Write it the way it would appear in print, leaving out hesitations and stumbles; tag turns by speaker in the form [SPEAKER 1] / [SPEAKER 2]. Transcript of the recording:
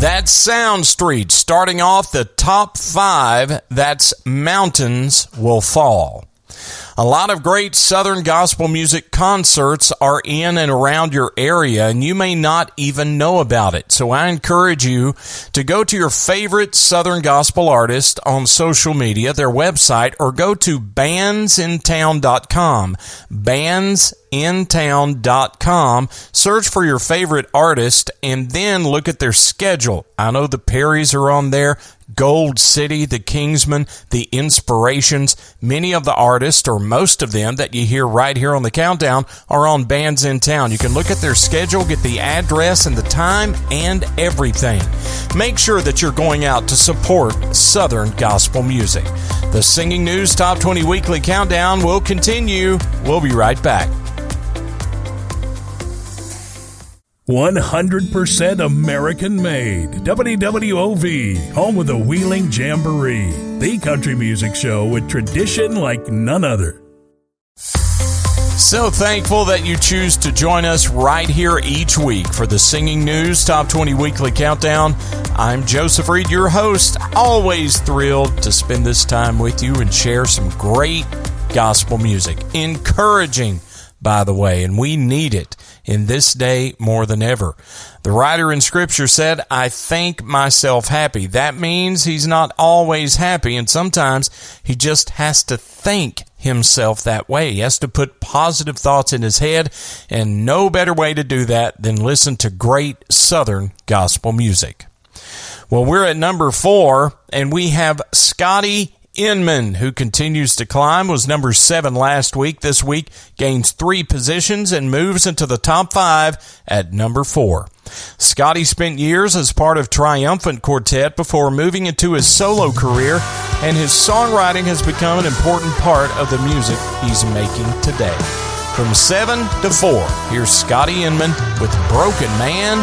[SPEAKER 1] That's Sound Street, starting off the top 5, that's Mountains Will Fall. A lot of great Southern gospel music concerts are in and around your area, and you may not even know about it. So I encourage you to go to your favorite Southern gospel artist on social media, their website, or go to bandsintown.com. bandsintown.com. Search for your favorite artist and then look at their schedule. I know the Perrys are on there, Gold City, the Kingsmen, the Inspirations. Many of the artists, or most of them that you hear right here on the countdown, are on Bands in Town. You can look at their schedule, get the address and the time and everything. Make sure that you're going out to support Southern gospel music. The Singing News Top 20 Weekly Countdown will continue. We'll be right back.
[SPEAKER 2] 100% American-made. WWOV, home of the Wheeling Jamboree. The country music show with tradition like none other.
[SPEAKER 1] So thankful that you choose to join us right here each week for the Singing News Top 20 Weekly Countdown. I'm Joseph Reed, your host. Always thrilled to spend this time with you and share some great gospel music. Encouraging, by the way, and we need it in this day more than ever. The writer in Scripture said, I think myself happy. That means he's not always happy, and sometimes he just has to think himself that way. He has to put positive thoughts in his head, and no better way to do that than listen to great Southern gospel music. Well, we're at number 4, and we have Scotty Inman, who continues to climb, was number 7 last week. This week gains 3 positions and moves into the top 5 at number 4. Scotty spent years as part of Triumphant Quartet before moving into his solo career, and his songwriting has become an important part of the music he's making today. From 7 to 4, here's Scotty Inman with Broken Man